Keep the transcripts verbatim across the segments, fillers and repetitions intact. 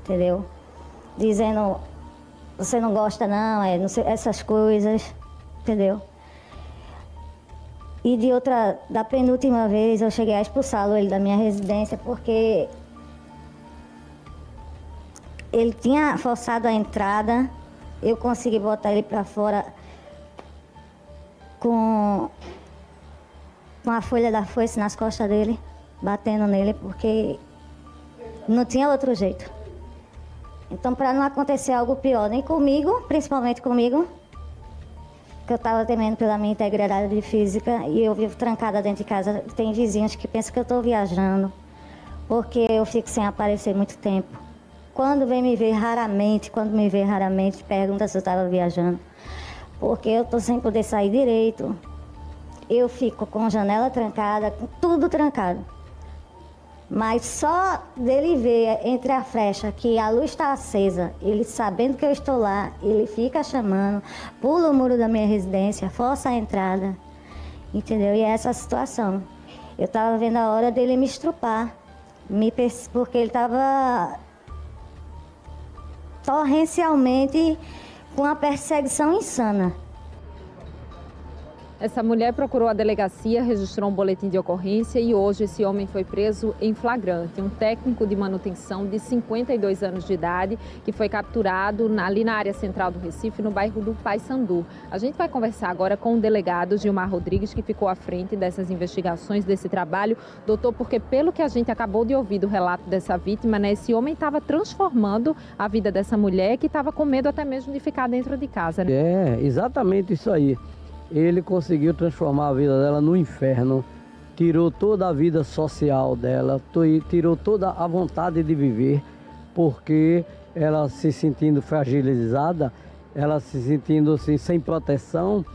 entendeu? Dizendo, você não gosta não, é, não sei, essas coisas, entendeu? E de outra, da penúltima vez eu cheguei a expulsá-lo ele da minha residência porque ele tinha forçado a entrada, eu consegui botar ele para fora com, com a folha da foice nas costas dele, batendo nele, porque não tinha outro jeito. Então, para não acontecer algo pior, nem comigo, principalmente comigo, que eu estava temendo pela minha integridade física e eu vivo trancada dentro de casa. Tem vizinhos que pensam que eu estou viajando, porque eu fico sem aparecer muito tempo. Quando vem me ver raramente, quando me vê raramente, pergunta se eu estava viajando, porque eu estou sem poder sair direito. Eu fico com janela trancada, com tudo trancado. Mas só dele ver entre a frecha que a luz está acesa, ele sabendo que eu estou lá, ele fica chamando, pula o muro da minha residência, força a entrada, entendeu? E é essa a situação. Eu estava vendo a hora dele me estrupar, me pers- porque ele estava torrencialmente com uma perseguição insana. Essa mulher procurou a delegacia, registrou um boletim de ocorrência e hoje esse homem foi preso em flagrante. Um técnico de manutenção de cinquenta e dois anos de idade que foi capturado ali na área central do Recife, no bairro do Paissandu. A gente vai conversar agora com o delegado Gilmar Rodrigues, que ficou à frente dessas investigações, desse trabalho. Doutor, porque pelo que a gente acabou de ouvir do relato dessa vítima, né, esse homem estava transformando a vida dessa mulher que estava com medo até mesmo de ficar dentro de casa, né? É, exatamente isso aí. Ele conseguiu transformar a vida dela no inferno, tirou toda a vida social dela, tirou toda a vontade de viver, porque ela se sentindo fragilizada, ela se sentindo assim, sem proteção,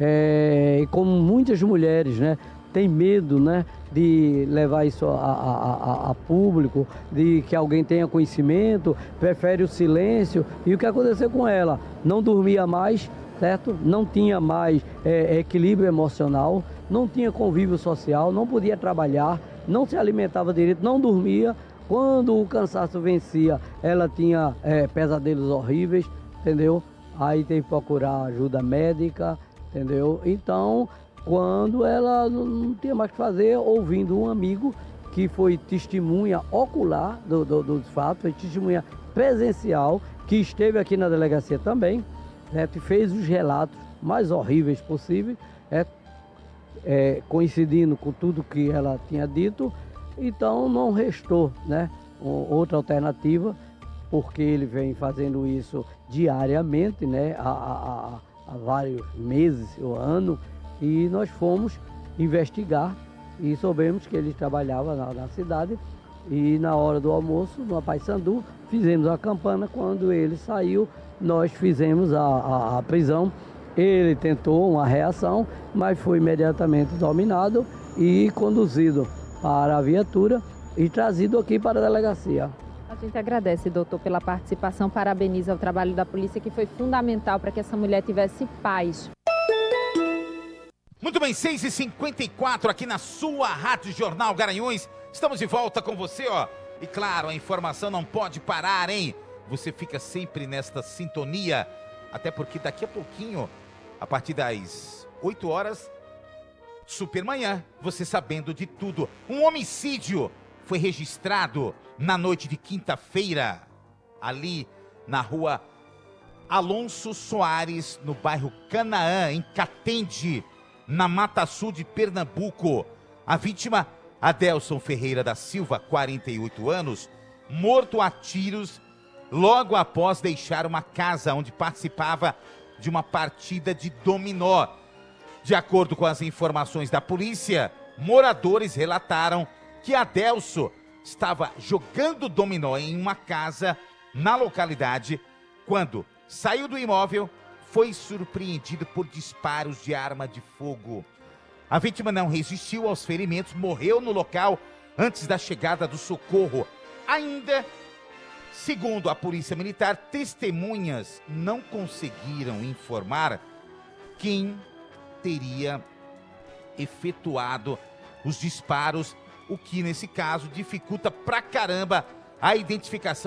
é, e como muitas mulheres, né, tem medo, né, de levar isso a, a, a, a público, de que alguém tenha conhecimento, prefere o silêncio. E o que aconteceu com ela? Não dormia mais, certo? Não tinha mais é, equilíbrio emocional, não tinha convívio social, não podia trabalhar, não se alimentava direito, não dormia. Quando o cansaço vencia, ela tinha é, pesadelos horríveis, entendeu? Aí teve que procurar ajuda médica, entendeu? Então, quando ela não, não tinha mais o que fazer, ouvindo um amigo que foi testemunha ocular do, do, dos fatos, foi testemunha presencial, que esteve aqui na delegacia também, né, que fez os relatos mais horríveis possíveis, é, é, coincidindo com tudo que ela tinha dito. Então não restou, né, outra alternativa, porque ele vem fazendo isso diariamente, né, há, há, há vários meses ou ano, e nós fomos investigar e soubemos que ele trabalhava na, na cidade. E na hora do almoço, no Paissandu, fizemos a campana. Quando ele saiu, nós fizemos a, a, a prisão. Ele tentou uma reação, mas foi imediatamente dominado e conduzido para a viatura e trazido aqui para a delegacia. A gente agradece, doutor, pela participação, parabeniza o trabalho da polícia, que foi fundamental para que essa mulher tivesse paz. Muito bem, seis e cinquenta e quatro aqui na sua Rádio Jornal Garanhuns. Estamos de volta com você, ó. E claro, a informação não pode parar, hein? Você fica sempre nesta sintonia, até porque daqui a pouquinho, a partir das oito horas, Supermanhã, você sabendo de tudo. Um homicídio foi registrado na noite de quinta-feira, ali na rua Alonso Soares, no bairro Canaã, em Catende, na Mata Sul de Pernambuco. A vítima, Adelson Ferreira da Silva, quarenta e oito anos, morto a tiros logo após deixar uma casa onde participava de uma partida de dominó. De acordo com as informações da polícia, moradores relataram que Adelson estava jogando dominó em uma casa na localidade quando saiu do imóvel, foi surpreendido por disparos de arma de fogo. A vítima não resistiu aos ferimentos, morreu no local antes da chegada do socorro. Ainda, segundo a Polícia Militar, testemunhas não conseguiram informar quem teria efetuado os disparos, o que nesse caso dificulta pra caramba a identificação